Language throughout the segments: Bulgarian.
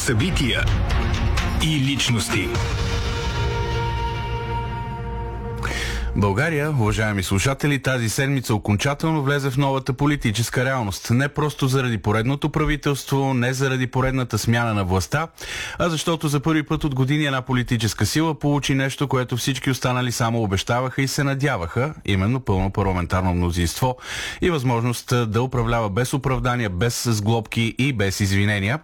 Събития и личности. България, уважаеми слушатели, тази седмица окончателно влезе в новата политическа реалност. Не просто заради поредното правителство, не заради поредната смяна на властта, а защото за първи път от години една политическа сила получи нещо, което всички останали само обещаваха и се надяваха, именно пълно парламентарно мнозинство и възможност да управлява без оправдания, без сглобки и без извинения.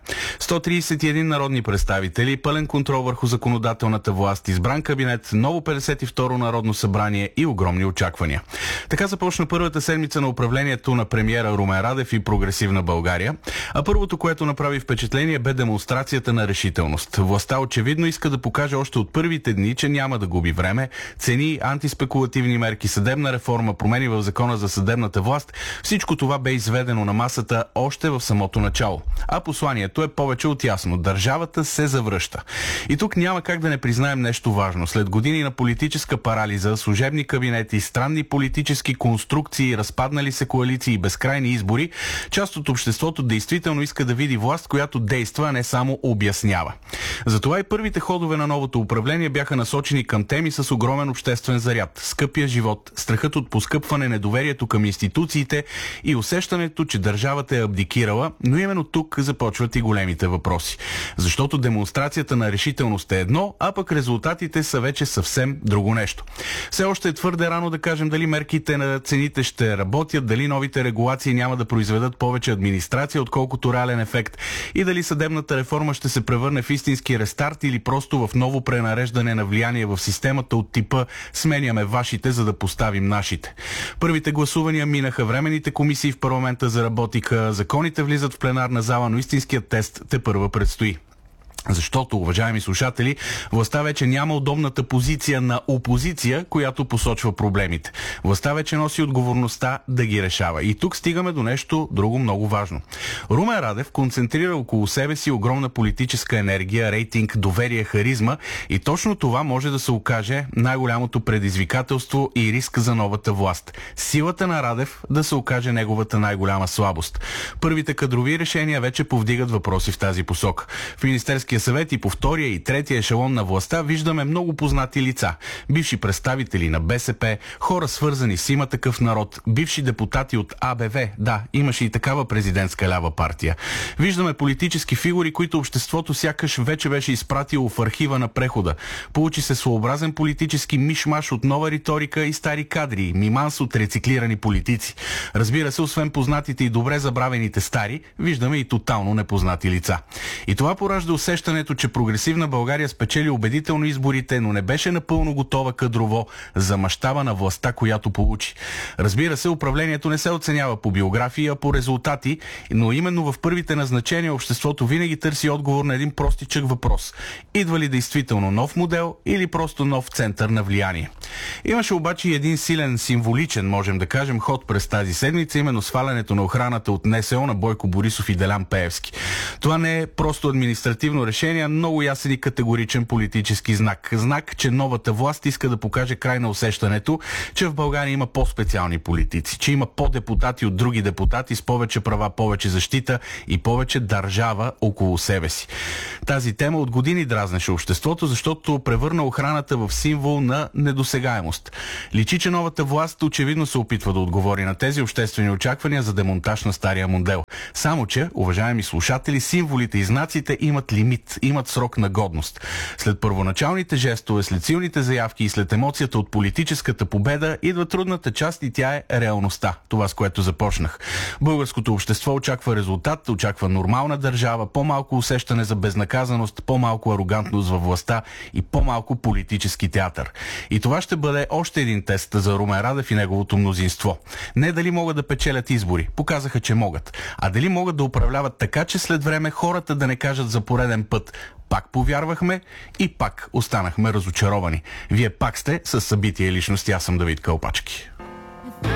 131 народни представители, пълен контрол върху законодателната власт, избран кабинет, ново 52-ро народно събрание и огромни очаквания. Така започна първата седмица на управлението на премиера Румен Радев и Прогресивна България, а първото, което направи впечатление, бе демонстрацията на решителност. Властта очевидно иска да покаже още от първите дни, че няма да губи време. Цени, антиспекулативни мерки, съдебна реформа, промени в закона за съдебната власт, всичко това бе изведено на масата още в самото начало. А посланието е повече от ясно. Държавата се завръща. И тук няма как да не признаем нещо важно. След години на политическа парализа, служебни кабинети, странни политически конструкции, разпаднали се коалиции и безкрайни избори, част от обществото действително иска да види власт, която действа, а не само обяснява. Затова и първите ходове на новото управление бяха насочени към теми с огромен обществен заряд. Скъпия живот, страхът от поскъпване, недоверието към институциите и усещането, че държавата е абдикирала, но именно тук започват и големите въпроси. Защото демонстрацията на решителност е едно, а пък резултатите са вече съвсем друго нещо. Все още е твърде рано да кажем дали мерките на цените ще работят, дали новите регулации няма да произведат повече администрация, отколкото реален ефект, и дали съдебната реформа ще се превърне в истински рестарт или просто в ново пренареждане на влияние в системата от типа "сменяме вашите, за да поставим нашите". Първите гласувания минаха, временните комисии в парламента заработиха, законите влизат в пленарна зала, но истинският тест тепърва предстои. Защото, уважаеми слушатели, властта вече няма удобната позиция на опозиция, която посочва проблемите. Властта вече носи отговорността да ги решава. И тук стигаме до нещо друго много важно. Румен Радев концентрира около себе си огромна политическа енергия, рейтинг, доверие, харизма, и точно това може да се окаже най-голямото предизвикателство и риск за новата власт. Силата на Радев да се окаже неговата най-голяма слабост. Първите кадрови решения вече повдигат въпроси в тази посока. В Министерския съвет и по втория и третия ешелон на властта виждаме много познати лица. Бивши представители на БСП, хора свързани с "Има такъв народ", бивши депутати от АБВ, да, имаше и такава президентска лява партия. Виждаме политически фигури, които обществото сякаш вече беше изпратило в архива на прехода. Получи се своеобразен политически мишмаш от нова риторика и стари кадри, миманс от рециклирани политици. Разбира се, освен познатите и добре забравените стари, виждаме и тотално непознати лица. И това поражда усещането, че Прогресивна България спечели убедително изборите, но не беше напълно готова кадрово за мащаба на властта, която получи. Разбира се, управлението не се оценява по биографии, а по резултати, но именно в първите назначения обществото винаги търси отговор на един простичък въпрос: идва ли действително нов модел или просто нов център на влияние? Имаше обаче и един силен, символичен, можем да кажем, ход през тази седмица, именно свалянето на охраната от НСО на Бойко Борисов и Делян Пеевски. Това не е просто административно решение, много ясен и категоричен политически знак. Знак, че новата власт иска да покаже край на усещането, че в България има по-специални политици, че има по-депутати от други депутати с повече права, повече защита и повече държава около себе си. Тази тема от години дразнеше обществото, защото превърна охраната в символ на недосегаемост. Личи, че новата власт очевидно се опитва да отговори на тези обществени очаквания за демонтаж на стария модел. Само че, уважаеми слушатели, символите и знаците имат лимит, имат срок на годност. След първоначалните жестове, след силните заявки и след емоцията от политическата победа идва трудната част, и тя е реалността. Това, с което започнах. Българското общество очаква резултат, очаква нормална държава, по-малко усещане за безнаказаност, по-малко арогантност във властта и по-малко политически театър. И това ще бъде още един тест за Румен Радев и неговото мнозинство. Не дали могат да печелят избори, показаха, че могат, а дали могат да управляват така, че след време хората да не кажат за пореден път: пак повярвахме и пак останахме разочаровани. Вие пак сте с Събития и личности. Аз съм Давид Кълпачки.